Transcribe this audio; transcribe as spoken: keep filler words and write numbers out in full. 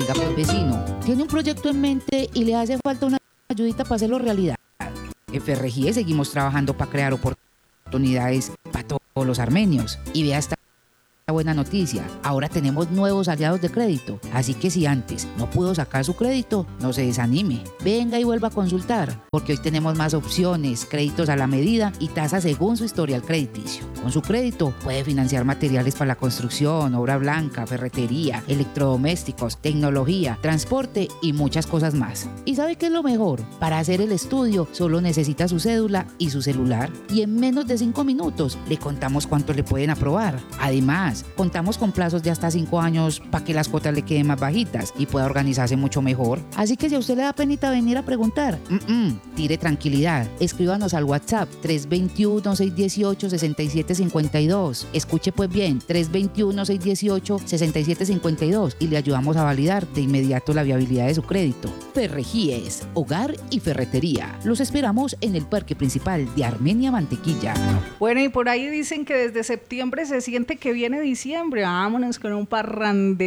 Oiga, pues vecino, ¿tiene un proyecto en mente y le hace falta una ayudita para hacerlo realidad? En Ferregie seguimos trabajando para crear oportunidades para todos los armenios. Y vea esta buena noticia, ahora tenemos nuevos aliados de crédito, así que si antes no pudo sacar su crédito, no se desanime, venga y vuelva a consultar, porque hoy tenemos más opciones, créditos a la medida y tasas según su historial crediticio. Con su crédito puede financiar materiales para la construcción, obra blanca, ferretería, electrodomésticos, tecnología, transporte y muchas cosas más. ¿Y sabe qué es lo mejor? Para hacer el estudio solo necesita su cédula y su celular y en menos de cinco minutos le contamos cuánto le pueden aprobar. Además, contamos con plazos de hasta cinco años para que las cuotas le queden más bajitas y pueda organizarse mucho mejor. Así que si a usted le da penita venir a preguntar, mm-mm, tire tranquilidad. Escríbanos al WhatsApp tres dos uno, seis uno ocho, seis siete cinco dos. Escuche pues bien, tres dos uno, seis uno ocho, seis siete cinco dos y le ayudamos a validar de inmediato la viabilidad de su crédito. Ferregies, hogar y ferretería. Los esperamos en el parque principal de Armenia Mantequilla. Bueno, y por ahí dicen que desde septiembre se siente que viene diciembre. Vámonos con un parrande.